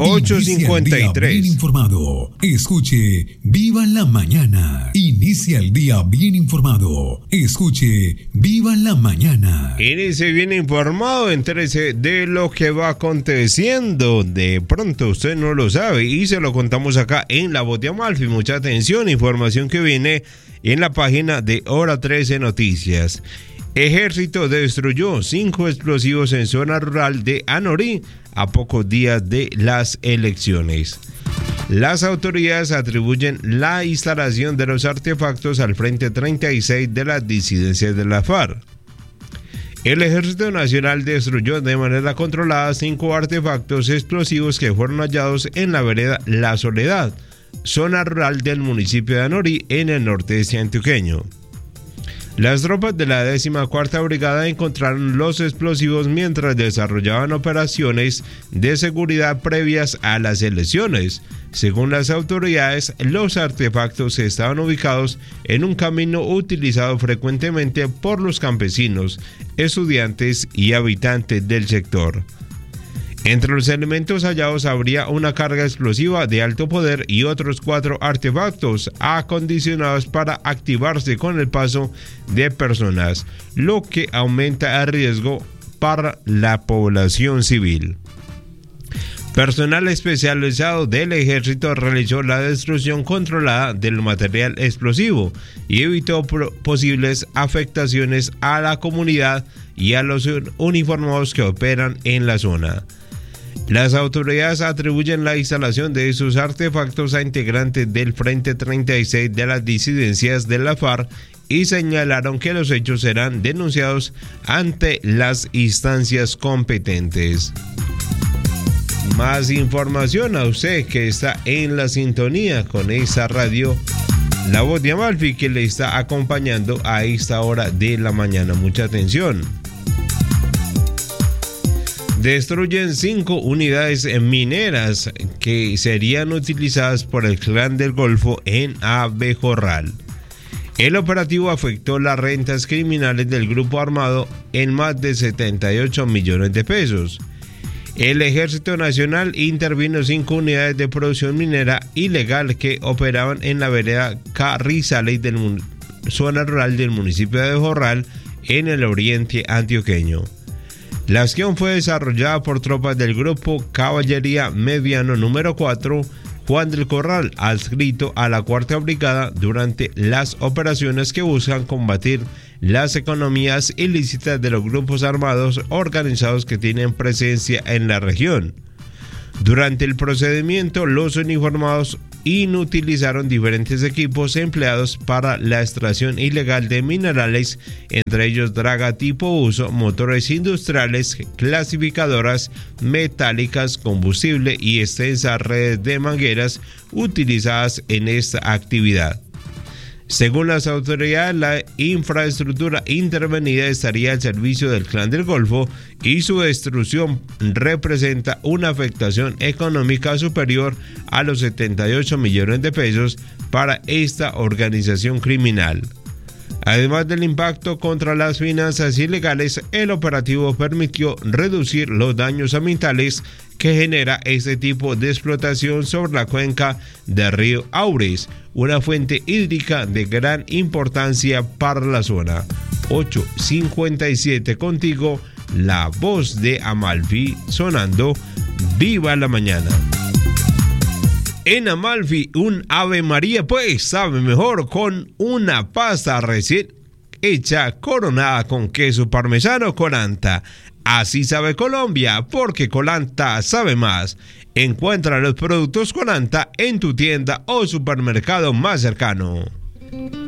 8:53. Bien informado. Escuche Viva la Mañana. Inicia el día bien informado. Escuche Viva la Mañana. Inicie bien informado, entérese de lo que va aconteciendo. De pronto usted no lo sabe y se lo contamos acá en La Voz de Amalfi. Mucha atención, información que viene en la página de Hora 13 Noticias. Ejército destruyó 5 explosivos en zona rural de Anorí a pocos días de las elecciones. Las autoridades atribuyen la instalación de los artefactos al Frente 36 de las disidencias de la FARC. El Ejército Nacional destruyó de manera controlada 5 artefactos explosivos que fueron hallados en la vereda La Soledad, zona rural del municipio de Anorí, en el nordeste antioqueño. Las tropas de la 14ª Brigada encontraron los explosivos mientras desarrollaban operaciones de seguridad previas a las elecciones. Según las autoridades, los artefactos estaban ubicados en un camino utilizado frecuentemente por los campesinos, estudiantes y habitantes del sector. Entre los elementos hallados habría una carga explosiva de alto poder y otros 4 artefactos acondicionados para activarse con el paso de personas, lo que aumenta el riesgo para la población civil. Personal especializado del ejército realizó la destrucción controlada del material explosivo y evitó posibles afectaciones a la comunidad y a los uniformados que operan en la zona. Las autoridades atribuyen la instalación de esos artefactos a integrantes del Frente 36 de las disidencias de la FARC y señalaron que los hechos serán denunciados ante las instancias competentes. Más información a usted que está en la sintonía con esta radio, La Voz de Amalfi, que le está acompañando a esta hora de la mañana. Mucha atención. Destruyen 5 unidades mineras que serían utilizadas por el Clan del Golfo en Abejorral. El operativo afectó las rentas criminales del grupo armado en más de 78 millones de pesos. El Ejército Nacional intervino 5 unidades de producción minera ilegal que operaban en la vereda Carrizales zona rural del municipio de Abejorral, en el oriente antioqueño. La acción fue desarrollada por tropas del Grupo Caballería Mediano número 4, Juan del Corral, adscrito a la 4ª Brigada, durante las operaciones que buscan combatir las economías ilícitas de los grupos armados organizados que tienen presencia en la región. Durante el procedimiento, los uniformados inutilizaron diferentes equipos empleados para la extracción ilegal de minerales, entre ellos draga tipo uso, motores industriales, clasificadoras metálicas, combustible y extensas redes de mangueras utilizadas en esta actividad. Según las autoridades, la infraestructura intervenida estaría al servicio del Clan del Golfo y su destrucción representa una afectación económica superior a los 78 millones de pesos para esta organización criminal. Además del impacto contra las finanzas ilegales, el operativo permitió reducir los daños ambientales que genera este tipo de explotación sobre la cuenca del río Aures, una fuente hídrica de gran importancia para la zona. 8:57 contigo, La Voz de Amalfi, sonando Viva la Mañana. En Amalfi, un Ave María pues sabe mejor con una pasta recién hecha coronada con queso parmesano Colanta. Así sabe Colombia, porque Colanta sabe más. Encuentra los productos Colanta en tu tienda o supermercado más cercano.